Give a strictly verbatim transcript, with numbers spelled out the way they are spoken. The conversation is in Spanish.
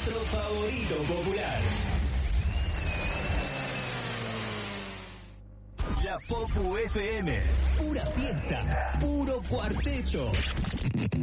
nuestro favorito popular. La Popu F M. Pura fiesta, puro cuarteto.